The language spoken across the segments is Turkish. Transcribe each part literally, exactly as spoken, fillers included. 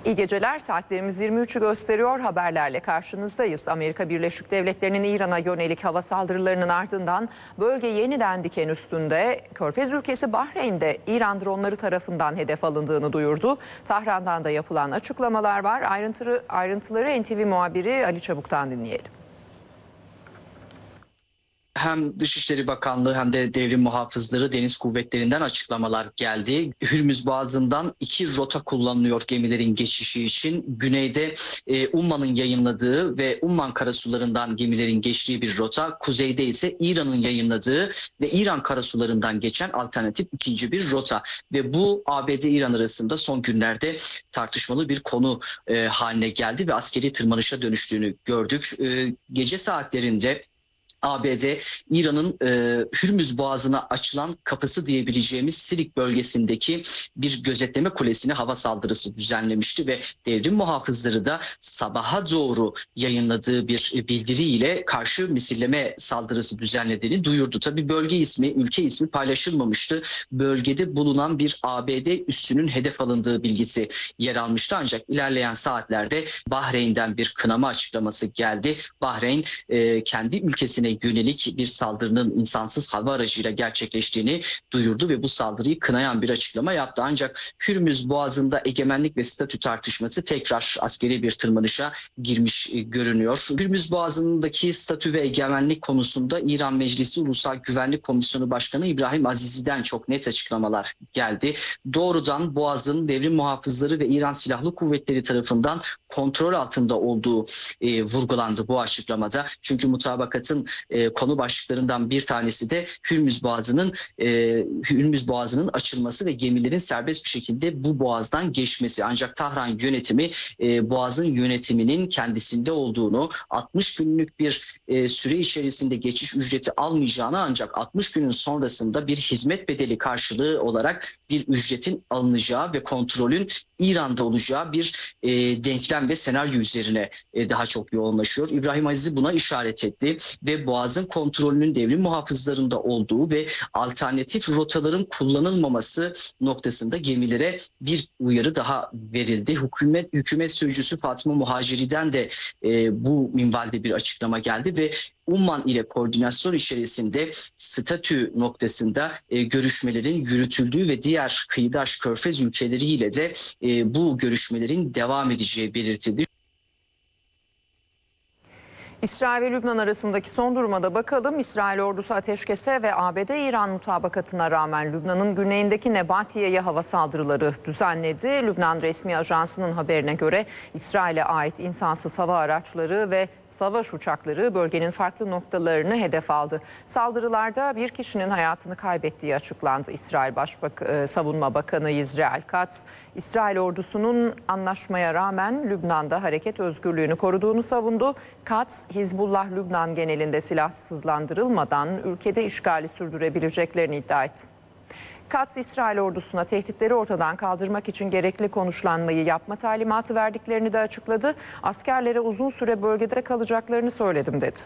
İyi geceler. Saatlerimiz yirmi üçü gösteriyor. Haberlerle karşınızdayız. Amerika Birleşik Devletleri'nin İran'a yönelik hava saldırılarının ardından bölge yeniden diken üstünde. Körfez ülkesi Bahreyn'de İran dronları tarafından hedef alındığını duyurdu. Tahran'dan da yapılan açıklamalar var. Ayrıntıları, ayrıntıları N T V muhabiri Ali Çabuk'tan dinleyelim. Hem Dışişleri Bakanlığı hem de devrim muhafızları deniz kuvvetlerinden açıklamalar geldi. Hürmüz Boğazı'ndan iki rota kullanılıyor gemilerin geçişi için. Güneyde e, Umman'ın yayınladığı ve Umman karasularından gemilerin geçtiği bir rota. Kuzeyde ise İran'ın yayınladığı ve İran karasularından geçen alternatif ikinci bir rota. Ve bu A B D-İran arasında son günlerde tartışmalı bir konu e, haline geldi ve askeri tırmanışa dönüştüğünü gördük. E, gece saatlerinde A B D, İran'ın e, Hürmüz Boğazı'na açılan kapısı diyebileceğimiz Sirik bölgesindeki bir gözetleme kulesine hava saldırısı düzenlemişti ve devrim muhafızları da sabaha doğru yayınladığı bir bildiriyle karşı misilleme saldırısı düzenlediğini duyurdu. Tabii bölge ismi, ülke ismi paylaşılmamıştı. Bölgede bulunan bir A B D üssünün hedef alındığı bilgisi yer almıştı. Ancak ilerleyen saatlerde Bahreyn'den bir kınama açıklaması geldi. Bahreyn e, kendi ülkesine yönelik bir saldırının insansız hava aracıyla gerçekleştiğini duyurdu ve bu saldırıyı kınayan bir açıklama yaptı. Ancak Hürmüz Boğazı'nda egemenlik ve statü tartışması tekrar askeri bir tırmanışa girmiş görünüyor. Hürmüz Boğazı'ndaki statü ve egemenlik konusunda İran Meclisi Ulusal Güvenlik Komisyonu Başkanı İbrahim Azizi'den çok net açıklamalar geldi. Doğrudan Boğaz'ın devrim muhafızları ve İran Silahlı Kuvvetleri tarafından kontrol altında olduğu e, vurgulandı bu açıklamada. Çünkü mutabakatın E, konu başlıklarından bir tanesi de Hürmüz Boğazı'nın e, Hürmüz Boğazı'nın açılması ve gemilerin serbest bir şekilde bu boğazdan geçmesi. Ancak Tahran yönetimi e, boğazın yönetiminin kendisinde olduğunu, altmış günlük bir e, süre içerisinde geçiş ücreti almayacağını, ancak altmış günün sonrasında bir hizmet bedeli karşılığı olarak bir ücretin alınacağı ve kontrolün İran'da olacağı bir e, denklem ve senaryo üzerine e, daha çok yoğunlaşıyor. İbrahim Azizi buna işaret etti ve Boğaz'ın kontrolünün devrim muhafızlarında olduğu ve alternatif rotaların kullanılmaması noktasında gemilere bir uyarı daha verildi. Hükümet, hükümet sözcüsü Fatma Muhaciri'den de e, bu minvalde bir açıklama geldi ve Umman ile koordinasyon içerisinde statü noktasında e, görüşmelerin yürütüldüğü ve diğer kıyıdaş Körfez ülkeleriyle de e, bu görüşmelerin devam edeceği belirtildi. İsrail ve Lübnan arasındaki son duruma da bakalım. İsrail ordusu ateşkese ve A B D-İran mutabakatına rağmen Lübnan'ın güneyindeki Nebatiye'ye hava saldırıları düzenledi. Lübnan resmi ajansının haberine göre İsrail'e ait insansız hava araçları ve savaş uçakları bölgenin farklı noktalarını hedef aldı. Saldırılarda bir kişinin hayatını kaybettiği açıklandı. İsrail Başbak Savunma Bakanı İsrail Katz, İsrail ordusunun anlaşmaya rağmen Lübnan'da hareket özgürlüğünü koruduğunu savundu. Katz, Hizbullah Lübnan genelinde silahsızlandırılmadan ülkede işgali sürdürebileceklerini iddia etti. Katz, İsrail ordusuna tehditleri ortadan kaldırmak için gerekli konuşlanmayı yapma talimatı verdiklerini de açıkladı. Askerlere uzun süre bölgede kalacaklarını söyledim dedi.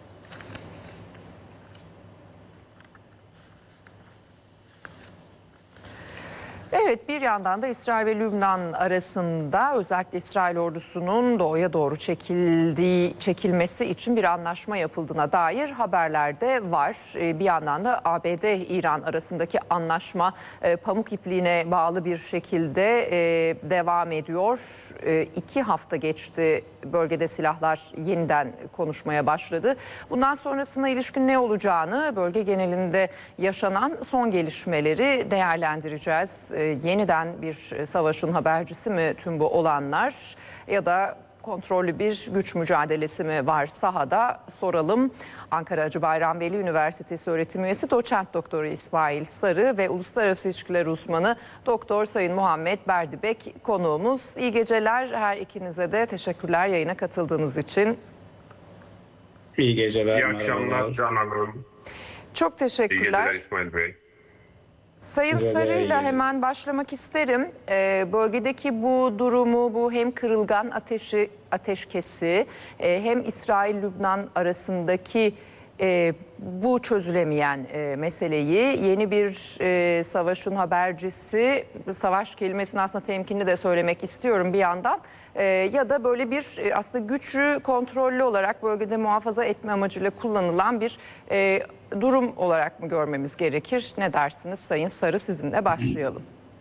Evet, bir yandan da İsrail ve Lübnan arasında özellikle İsrail ordusunun doğuya doğru çekildiği, çekilmesi için bir anlaşma yapıldığına dair haberler de var. Bir yandan da A B D-İran arasındaki anlaşma pamuk ipliğine bağlı bir şekilde devam ediyor. İki hafta geçti, bölgede silahlar yeniden konuşmaya başladı. Bundan sonrasına ilişkin ne olacağını, bölge genelinde yaşanan son gelişmeleri değerlendireceğiz. Yeniden bir savaşın habercisi mi tüm bu olanlar, ya da kontrollü bir güç mücadelesi mi var sahada, soralım. Ankara Hacı Bayram Veli Üniversitesi öğretim üyesi doçent doktor İsmail Sarı ve uluslararası ilişkiler uzmanı doktor Sayın Muhammed Berdibek konuğumuz. İyi geceler her ikinize de, teşekkürler yayına katıldığınız için. İyi geceler. İyi akşamlar Can Hanım. Çok teşekkürler. İyi geceler İsmail Bey. Sayın Sarı'yla hemen başlamak isterim. Ee, bölgedeki bu durumu, bu hem kırılgan ateşi, ateşkesi, e, hem İsrail-Lübnan arasındaki E, bu çözülemeyen e, meseleyi yeni bir e, savaşın habercisi, savaş kelimesini aslında temkinli de söylemek istiyorum bir yandan, e, ya da böyle bir e, aslında gücü kontrollü olarak bölgede muhafaza etme amacıyla kullanılan bir e, durum olarak mı görmemiz gerekir? Ne dersiniz Sayın Sarı, sizinle başlayalım.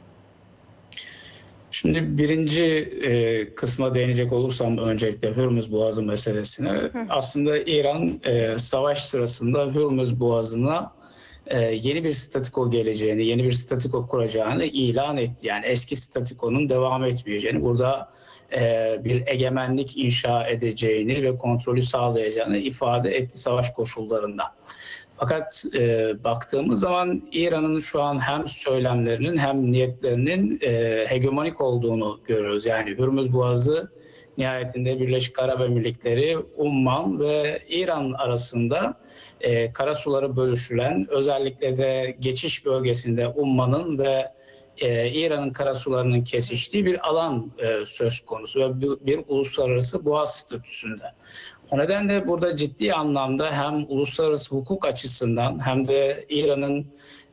Şimdi birinci e, kısma değinecek olursam öncelikle Hürmüz Boğazı meselesine. Hı. Aslında İran e, savaş sırasında Hürmüz Boğazı'na e, yeni bir statiko geleceğini, yeni bir statiko kuracağını ilan etti. Yani eski statikonun devam etmeyeceğini, burada e, bir egemenlik inşa edeceğini ve kontrolü sağlayacağını ifade etti savaş koşullarında. Fakat e, baktığımız zaman İran'ın şu an hem söylemlerinin hem niyetlerinin e, hegemonik olduğunu görüyoruz. Yani Hürmüz Boğazı nihayetinde Birleşik Arap Emirlikleri, Umman ve İran arasında e, karasuları bölüşülen, özellikle de geçiş bölgesinde Umman'ın ve e, İran'ın karasularının kesiştiği bir alan e, söz konusu ve bir, bir uluslararası boğaz statüsünde. O nedenle burada ciddi anlamda hem uluslararası hukuk açısından hem de İran'ın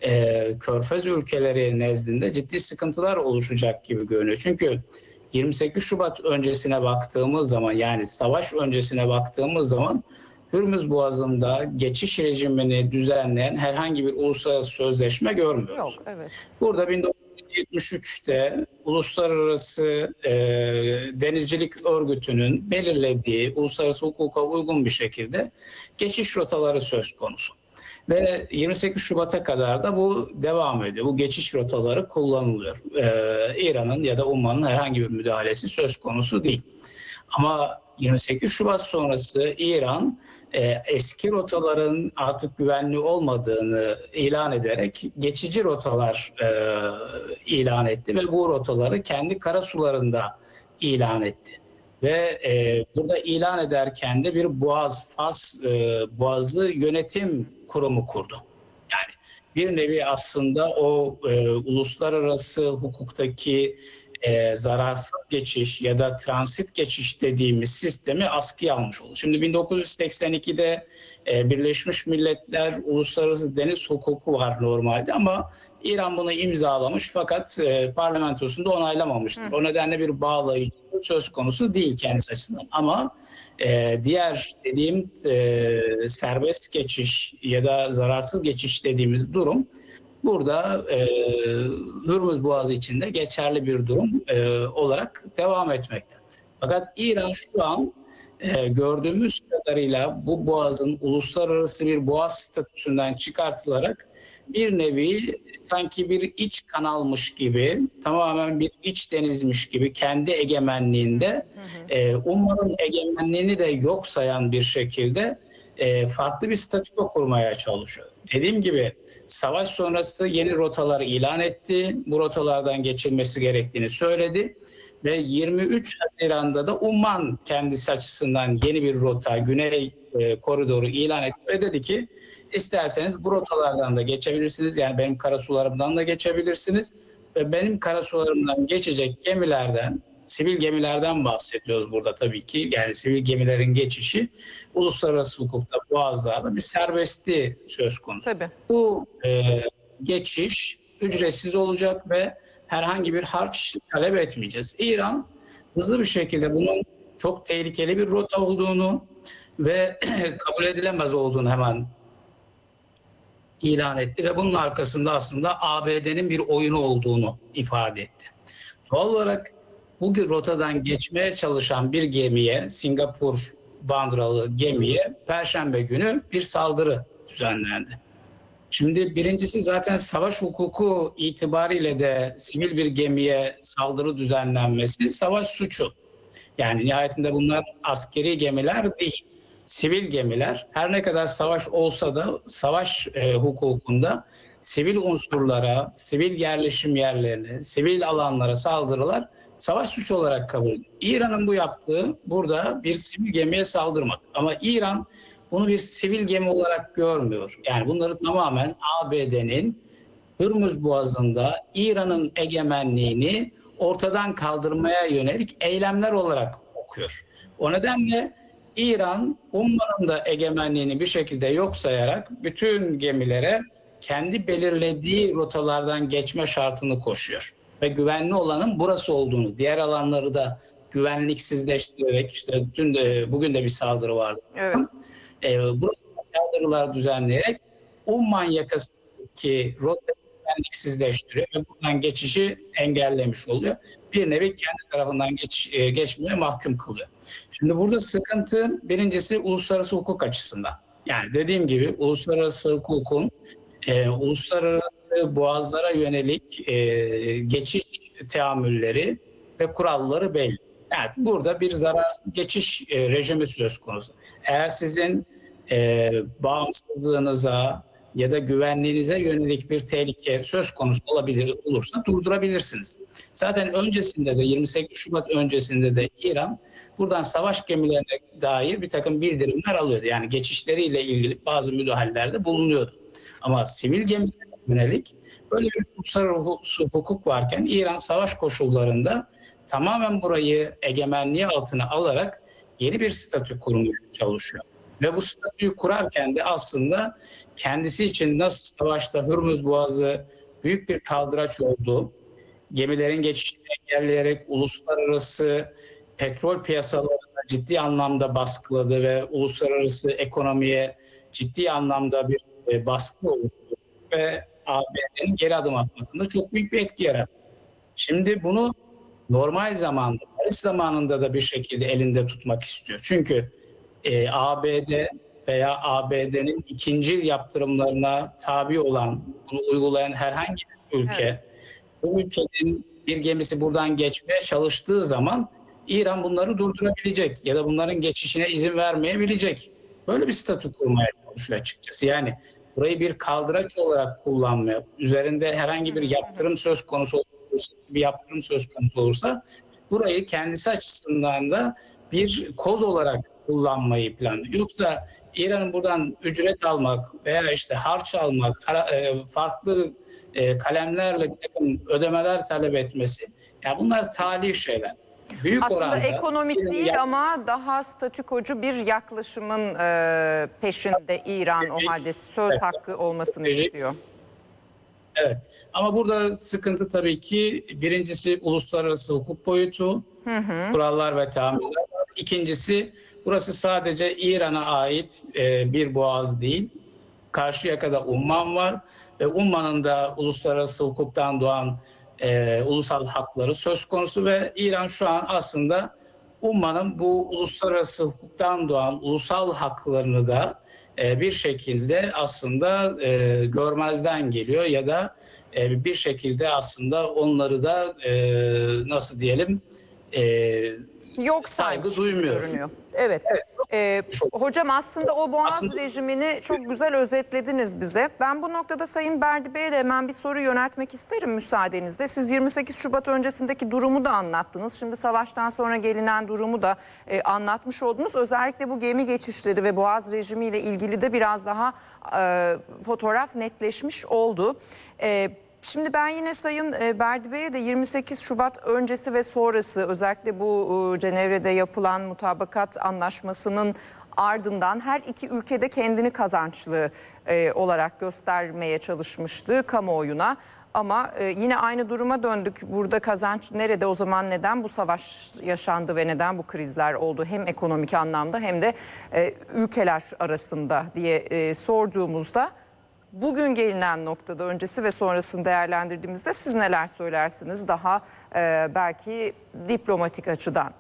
e, Körfez ülkeleri nezdinde ciddi sıkıntılar oluşacak gibi görünüyor. Çünkü yirmi sekiz Şubat öncesine baktığımız zaman, yani savaş öncesine baktığımız zaman Hürmüz Boğazı'nda geçiş rejimini düzenleyen herhangi bir uluslararası sözleşme görmüyoruz. Yok, evet. Burada bin dokuz yüz yetmiş üçte Uluslararası e, Denizcilik Örgütü'nün belirlediği uluslararası hukuka uygun bir şekilde geçiş rotaları söz konusu. Ve yirmi sekiz Şubat'a kadar da bu devam ediyor. Bu geçiş rotaları kullanılıyor. Ee, İran'ın ya da Umman'ın herhangi bir müdahalesi söz konusu değil. Ama yirmi sekiz Şubat sonrası İran e, eski rotaların artık güvenli olmadığını ilan ederek geçici rotalar e, ilan etti ve bu rotaları kendi karasularında ilan etti. Ve e, burada ilan ederken de bir Boğaz, Fars e, Boğazı Yönetim Kurumu kurdu. Yani bir nevi aslında o e, uluslararası hukuktaki e, zararsız geçiş ya da transit geçiş dediğimiz sistemi askıya almış oldu. Şimdi bin dokuz yüz seksen ikide e, Birleşmiş Milletler Uluslararası Deniz Hukuku var normalde ama İran bunu imzalamış fakat e, parlamentosunda onaylamamıştır. Hı. O nedenle bir bağlayıcı söz konusu değil kendisi açısından. Ama e, diğer dediğim e, serbest geçiş ya da zararsız geçiş dediğimiz durum burada e, Hürmüz Boğazı için de geçerli bir durum e, olarak devam etmekte. Fakat İran şu an e, gördüğümüz kadarıyla bu boğazın uluslararası bir boğaz statüsünden çıkartılarak bir nevi sanki bir iç kanalmış gibi, tamamen bir iç denizmiş gibi kendi egemenliğinde, hı hı. E, Umman'ın egemenliğini de yok sayan bir şekilde e, farklı bir statüko kurmaya çalışıyor. Dediğim gibi savaş sonrası yeni rotaları ilan etti. Bu rotalardan geçilmesi gerektiğini söyledi. Ve yirmi üç Haziran'da da Umman kendisi açısından yeni bir rota, Güney e, koridoru ilan etti ve dedi ki İsterseniz bu rotalardan da geçebilirsiniz. Yani benim karasularımdan da geçebilirsiniz. Ve benim karasularımdan geçecek gemilerden, sivil gemilerden bahsediyoruz burada tabii ki. Yani sivil gemilerin geçişi uluslararası hukukta, boğazlarda bir serbestliği söz konusu. Tabii. Bu e, geçiş ücretsiz olacak ve herhangi bir harç talep etmeyeceğiz. İran hızlı bir şekilde bunun çok tehlikeli bir rota olduğunu ve kabul edilemez olduğunu hemen ilan etti ve bunun arkasında aslında A B D'nin bir oyunu olduğunu ifade etti. Doğal olarak bu rotadan geçmeye çalışan bir gemiye, Singapur bandıralı gemiye Perşembe günü bir saldırı düzenlendi. Şimdi birincisi zaten savaş hukuku itibariyle de sivil bir gemiye saldırı düzenlenmesi savaş suçu. Yani nihayetinde bunlar askeri gemiler değil. Sivil gemiler, her ne kadar savaş olsa da savaş e, hukukunda sivil unsurlara, sivil yerleşim yerlerine, sivil alanlara saldırılar savaş suçu olarak kabul edilir. İran'ın bu yaptığı burada bir sivil gemiye saldırmak. Ama İran bunu bir sivil gemi olarak görmüyor. Yani bunları tamamen A B D'nin Hürmüz Boğazı'nda İran'ın egemenliğini ortadan kaldırmaya yönelik eylemler olarak okuyor. O nedenle İran Umman'ın da egemenliğini bir şekilde yok sayarak bütün gemilere kendi belirlediği rotalardan geçme şartını koşuyor. Ve güvenli olanın burası olduğunu, diğer alanları da güvenliksizleştirerek, işte dün de, bugün de bir saldırı vardı. Evet. E, burada saldırılar düzenleyerek Umman yakasındaki rotayı güvenliksizleştiriyor ve buradan geçişi engellemiş oluyor. Bir nevi kendi tarafından geç, e, geçmeye mahkum kılıyor. Şimdi burada sıkıntı birincisi uluslararası hukuk açısından. Yani dediğim gibi uluslararası hukukun e, uluslararası boğazlara yönelik e, geçiş teamülleri ve kuralları belli. Yani burada bir zararsız geçiş e, rejimi söz konusu. Eğer sizin e, bağımsızlığınıza ya da güvenliğinize yönelik bir tehlike söz konusu olabilir olursa durdurabilirsiniz. Zaten öncesinde de yirmi sekiz Şubat öncesinde de İran buradan savaş gemilerine dair bir takım bildirimler alıyordu. Yani geçişleriyle ilgili bazı müdahalelerde bulunuyordu. Ama sivil gemilere yönelik böyle bir uluslararası hukuk varken İran savaş koşullarında tamamen burayı egemenliği altına alarak yeni bir statü kurmaya çalışıyor. Ve bu statüyü kurarken de aslında kendisi için nasıl savaşta Hürmüz Boğazı büyük bir kaldıraç oldu, gemilerin geçişini engelleyerek uluslararası petrol piyasalarına ciddi anlamda baskıladı ve uluslararası ekonomiye ciddi anlamda bir baskı oluştu ve A B D'nin geri adım atmasında çok büyük bir etki yarattı. Şimdi bunu normal zamanda, Paris zamanında da bir şekilde elinde tutmak istiyor. Çünkü e, A B D veya A B D'nin ikinci yaptırımlarına tabi olan, bunu uygulayan herhangi bir ülke, evet, bu ülkenin bir gemisi buradan geçmeye çalıştığı zaman İran bunları durdurabilecek ya da bunların geçişine izin vermeyebilecek. Böyle bir statü kurmaya çalışıyor açıkçası. Yani burayı bir kaldıraç olarak kullanmaya, üzerinde herhangi bir yaptırım söz konusu olursa, bir yaptırım söz konusu olursa burayı kendisi açısından da bir koz olarak kullanmayı planlıyor. Yoksa İran'ın buradan ücret almak veya işte harç almak, farklı kalemlerle bir takım ödemeler talep etmesi, yani bunlar tali şeyler. Büyük Aslında oranda ekonomik değil yak- ama daha statükocu bir yaklaşımın e, peşinde İran o halde söz evet, hakkı olmasını evet, istiyor. Evet ama burada sıkıntı tabii ki birincisi uluslararası hukuk boyutu, hı hı. kurallar ve tahammüller. İkincisi burası sadece İran'a ait e, bir boğaz değil. Karşıyaka'da Umman var ve Umman'ın da uluslararası hukuktan doğan e, ulusal hakları söz konusu ve İran şu an aslında Umman'ın bu uluslararası hukuktan doğan ulusal haklarını da e, bir şekilde aslında e, görmezden geliyor ya da e, bir şekilde aslında onları da e, nasıl diyelim e, yok saygı duymuyor. Görünüyor. Evet. evet. Ee, hocam aslında o boğaz aslında, rejimini çok güzel özetlediniz bize. Ben bu noktada Sayın Berdi Bey'e de hemen bir soru yöneltmek isterim müsaadenizle. Siz yirmi sekiz Şubat öncesindeki durumu da anlattınız. Şimdi savaştan sonra gelinen durumu da e, anlatmış oldunuz. Özellikle bu gemi geçişleri ve boğaz rejimiyle ilgili de biraz daha e, fotoğraf netleşmiş oldu. E, Şimdi ben yine Sayın Berdi Bey'e de yirmi sekiz Şubat öncesi ve sonrası özellikle bu Cenevre'de yapılan mutabakat anlaşmasının ardından her iki ülkede kendini kazançlı olarak göstermeye çalışmıştı kamuoyuna. Ama yine aynı duruma döndük. Burada kazanç nerede, o zaman neden bu savaş yaşandı ve neden bu krizler oldu? Hem ekonomik anlamda hem de ülkeler arasında diye sorduğumuzda bugün gelinen noktada öncesi ve sonrasını değerlendirdiğimizde siz neler söylersiniz daha e, belki diplomatik açıdan?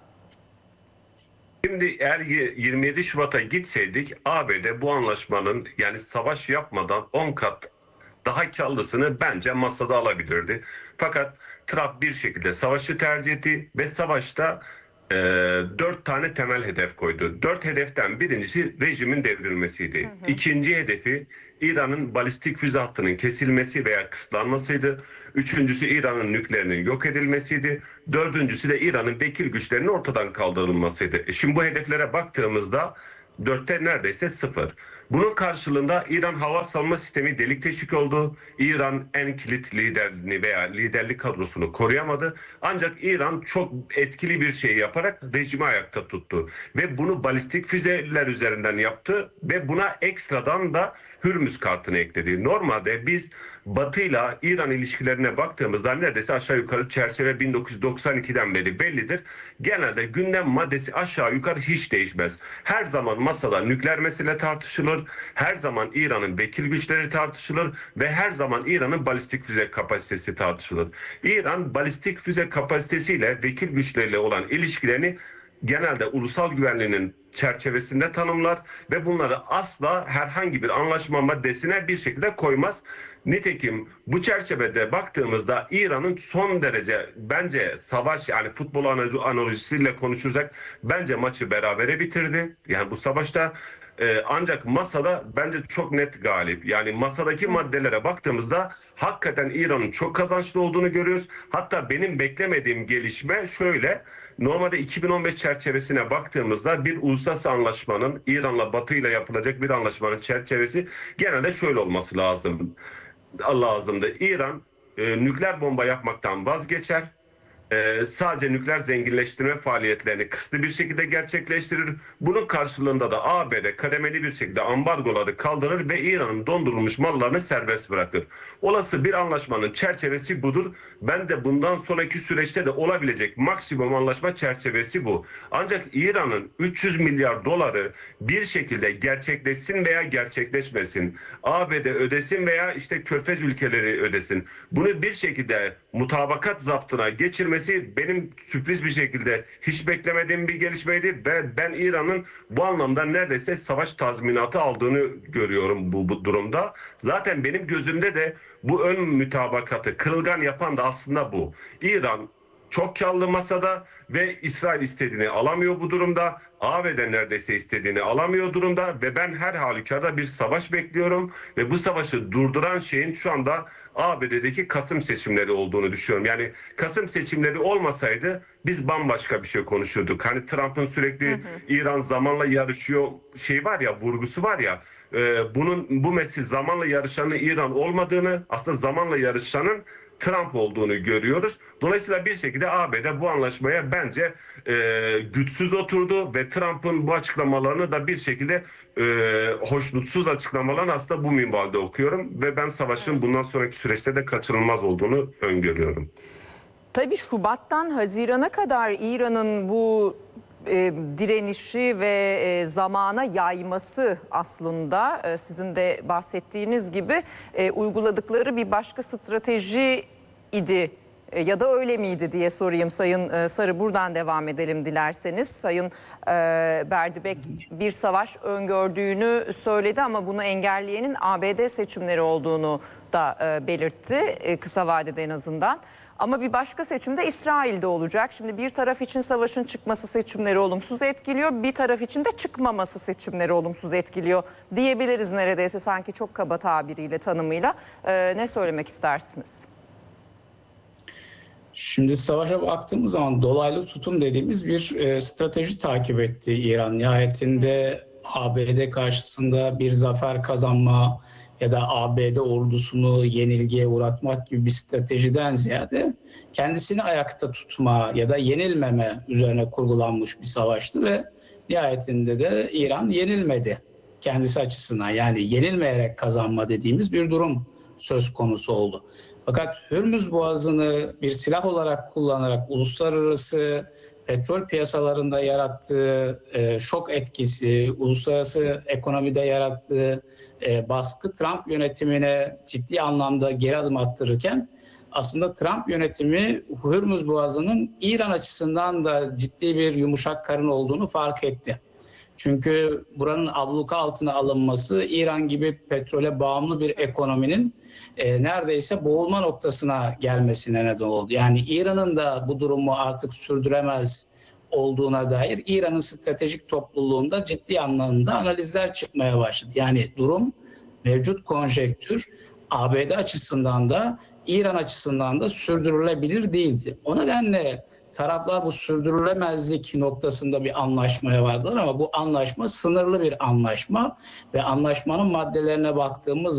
Şimdi eğer yirmi yedi Şubat'a gitseydik A B D bu anlaşmanın yani savaş yapmadan on kat daha karlısını bence masada alabilirdi. Fakat Trump bir şekilde savaşı tercih etti ve savaşta e, dört tane temel hedef koydu. Dört hedeften birincisi rejimin devrilmesiydi. Hı hı. İkinci hedefi İran'ın balistik füze hattının kesilmesi veya kısıtlanmasıydı. Üçüncüsü İran'ın nükleerinin yok edilmesiydi. Dördüncüsü de İran'ın vekil güçlerinin ortadan kaldırılmasıydı. Şimdi bu hedeflere baktığımızda dörtte neredeyse sıfır. Bunun karşılığında İran hava savunma sistemi delik teşvik oldu. İran en kilit liderini veya liderlik kadrosunu koruyamadı. Ancak İran çok etkili bir şey yaparak rejimi ayakta tuttu. Ve bunu balistik füzeler üzerinden yaptı ve buna ekstradan da Hürmüz kartını ekledi. Normalde biz Batı ile İran ilişkilerine baktığımızda neredeyse aşağı yukarı çerçeve bin dokuz yüz doksan ikiden beri bellidir. Genelde gündem maddesi aşağı yukarı hiç değişmez. Her zaman masada nükleer mesele tartışılır. Her zaman İran'ın vekil güçleri tartışılır ve her zaman İran'ın balistik füze kapasitesi tartışılır. İran balistik füze kapasitesiyle vekil güçleriyle olan ilişkilerini genelde ulusal güvenliğinin çerçevesinde tanımlar ve bunları asla herhangi bir anlaşma maddesine bir şekilde koymaz. Nitekim bu çerçevede baktığımızda İran'ın son derece bence savaş, yani futbol analojisiyle konuşursak bence maçı berabere bitirdi. Yani bu savaşta Ee, ancak masada bence çok net galip. Yani masadaki maddelere baktığımızda hakikaten İran'ın çok kazançlı olduğunu görüyoruz. Hatta benim beklemediğim gelişme şöyle. Normalde iki bin on beş çerçevesine baktığımızda bir uluslararası anlaşmanın, İran'la Batı ile yapılacak bir anlaşmanın çerçevesi genelde şöyle olması lazım. lazımdı. İran e, nükleer bomba yapmaktan vazgeçer. Ee, sadece nükleer zenginleştirme faaliyetlerini kısıtlı bir şekilde gerçekleştirir. Bunun karşılığında da A B D kademeli bir şekilde ambargoları kaldırır ve İran'ın dondurulmuş mallarını serbest bırakır. Olası bir anlaşmanın çerçevesi budur. Ben de bundan sonraki süreçte de olabilecek maksimum anlaşma çerçevesi bu. Ancak İran'ın üç yüz milyar doları bir şekilde gerçekleşsin veya gerçekleşmesin, A B D ödesin veya işte Körfez ülkeleri ödesin, bunu bir şekilde mutabakat zaptına geçirmesi benim sürpriz bir şekilde hiç beklemediğim bir gelişmeydi ve ben İran'ın bu anlamda neredeyse savaş tazminatı aldığını görüyorum bu, bu durumda. Zaten benim gözümde de bu ön mütabakatı kırılgan yapan da aslında bu. İran çok karlı masada ve İsrail istediğini alamıyor bu durumda. A B D neredeyse istediğini alamıyor durumda ve ben her halükarda bir savaş bekliyorum ve bu savaşı durduran şeyin şu anda A B D'deki Kasım seçimleri olduğunu düşünüyorum. Yani Kasım seçimleri olmasaydı biz bambaşka bir şey konuşurduk. Hani Trump'ın sürekli hı hı. İran zamanla yarışıyor şey var ya, vurgusu var ya. E, bunun bu mesele zamanla yarışanın İran olmadığını, aslında zamanla yarışanın Trump olduğunu görüyoruz. Dolayısıyla bir şekilde A B D bu anlaşmaya bence e, güçsüz oturdu ve Trump'ın bu açıklamalarını da bir şekilde e, hoşnutsuz açıklamalarını aslında bu minvalde okuyorum ve ben savaşın bundan sonraki süreçte de kaçınılmaz olduğunu öngörüyorum. Tabii Şubat'tan Haziran'a kadar İran'ın bu e, direnişi ve e, zamana yayması aslında e, sizin de bahsettiğiniz gibi e, uyguladıkları bir başka strateji idi. E, ya da öyle miydi diye sorayım Sayın e, Sarı, buradan devam edelim dilerseniz. Sayın e, Berdibek bir savaş öngördüğünü söyledi ama bunu engelleyenin A B D seçimleri olduğunu da e, belirtti e, kısa vadede en azından. Ama bir başka seçimde İsrail'de olacak. Şimdi bir taraf için savaşın çıkması seçimleri olumsuz etkiliyor. Bir taraf için de çıkmaması seçimleri olumsuz etkiliyor diyebiliriz neredeyse, sanki çok kaba tabiriyle, tanımıyla. Ee, ne söylemek istersiniz? Şimdi savaşa baktığımız zaman dolaylı tutum dediğimiz bir e, strateji takip etti İran. Nihayetinde A B D karşısında bir zafer kazanma ya da A B D ordusunu yenilgiye uğratmak gibi bir stratejiden ziyade kendisini ayakta tutma ya da yenilmeme üzerine kurgulanmış bir savaştı ve nihayetinde de İran yenilmedi kendisi açısından. Yani yenilmeyerek kazanma dediğimiz bir durum söz konusu oldu. Fakat Hürmüz Boğazı'nı bir silah olarak kullanarak uluslararası petrol piyasalarında yarattığı e, şok etkisi, uluslararası ekonomide yarattığı e, baskı Trump yönetimine ciddi anlamda geri adım attırırken aslında Trump yönetimi Hürmüz Boğazı'nın İran açısından da ciddi bir yumuşak karın olduğunu fark etti. Çünkü buranın abluka altına alınması İran gibi petrole bağımlı bir ekonominin e, neredeyse boğulma noktasına gelmesine neden oldu. Yani İran'ın da bu durumu artık sürdüremez olduğuna dair İran'ın stratejik topluluğunda ciddi anlamda analizler çıkmaya başladı. Yani durum, mevcut konjektür A B D açısından da İran açısından da sürdürülebilir değildi. O nedenle taraflar bu sürdürülemezlik noktasında bir anlaşmaya vardılar ama bu anlaşma sınırlı bir anlaşma ve anlaşmanın maddelerine baktığımız